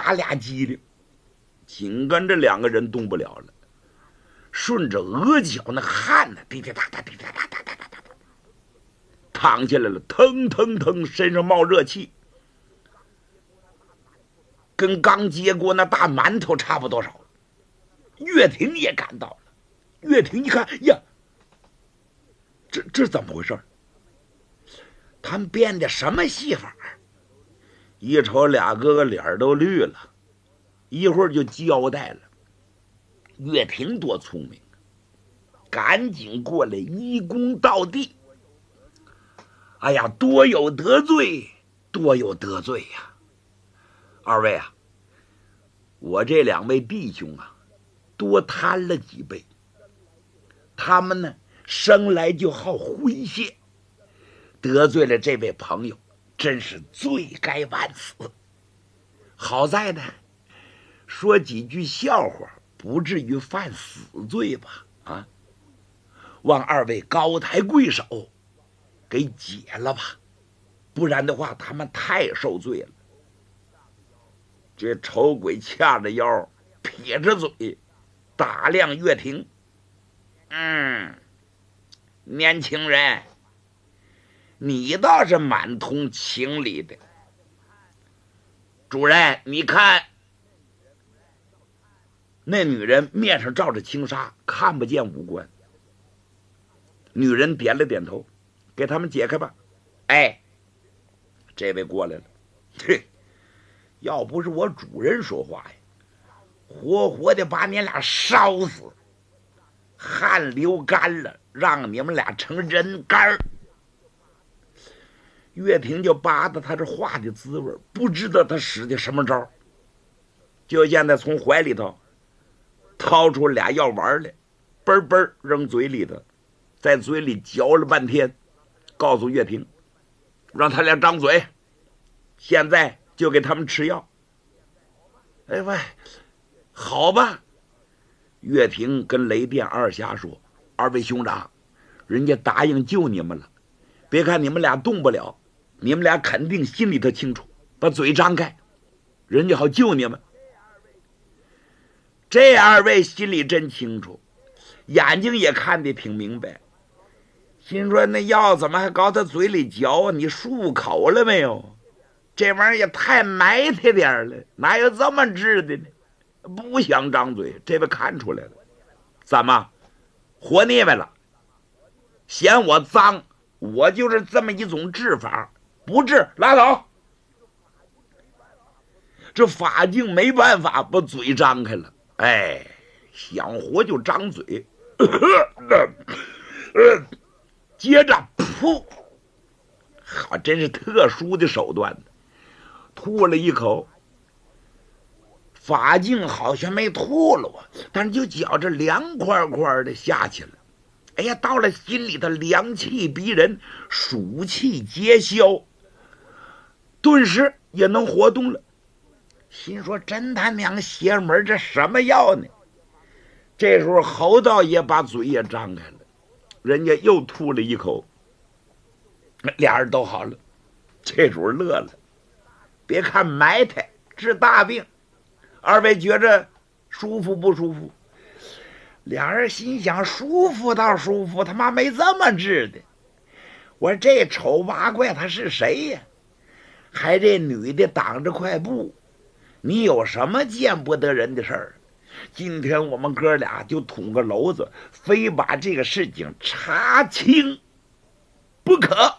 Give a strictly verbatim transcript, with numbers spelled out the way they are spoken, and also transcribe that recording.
打俩激灵，紧跟着两个人动不了了，顺着额角那汗呢，滴滴答答，滴滴答答答答答，淌下来了，腾腾腾，身上冒热气，跟刚接过那大馒头差不多少。岳霆也赶到了，岳霆一看呀，这这怎么回事？他们编的什么戏法？一瞅俩哥哥脸都绿了，一会儿就交代了。岳霆多聪明，赶紧过来一躬到地。哎呀，多有得罪，多有得罪呀！二位啊，我这两位弟兄啊，多贪了几倍。他们呢，生来就好诙谐，得罪了这位朋友，真是罪该万死。好在呢，说几句笑话，不至于犯死罪吧？啊，望二位高抬贵手，给解了吧，不然的话，他们太受罪了。这丑鬼掐着腰，撇着嘴，打量岳霆。嗯，年轻人，你倒是蛮通情理的。主人，你看，那女人面上罩着轻纱，看不见五官。女人点了点头，给他们解开吧。哎，这位过来了。嘿，要不是我主人说话呀，活活的把你俩烧死，汗流干了，让你们俩成人干儿。岳霆就扒着他这话的滋味，不知道他使的什么招，就现在从怀里头掏出俩药丸来，嘣嘣扔嘴里头，在嘴里嚼了半天，告诉岳霆，让他俩张嘴，现在就给他们吃药。哎喂，好吧。岳霆跟雷电二侠说，二位兄长，人家答应救你们了，别看你们俩动不了，你们俩肯定心里头清楚，把嘴张开，人家好救你们。这二位心里真清楚，眼睛也看得挺明白，心说那药怎么还搞他嘴里嚼啊？你漱口了没有？这玩意儿也太埋汰点了，哪有这么治的呢？不想张嘴，这位看出来了，怎么活腻歪了？嫌我脏？我就是这么一种治法，不治拉倒。这法镜没办法，把嘴张开了。哎，想活就张嘴，接着噗，好，真是特殊的手段，吐了一口。法镜好像没吐了啊，但是就觉着凉快快的下去了。哎呀，到了心里头凉气逼人，暑气皆消，顿时也能活动了。心说真他娘邪门，这什么药呢？这时候侯道也把嘴也张开了，人家又吐了一口，俩人都好了。这主乐了，别看埋汰治大病，二位觉着舒服不舒服？俩人心想，舒服倒舒服，他妈没这么治的。我说这丑八怪他是谁呀？还这女的挡着块布，你有什么见不得人的事儿？今天我们哥俩就捅个篓子，非把这个事情查清不可。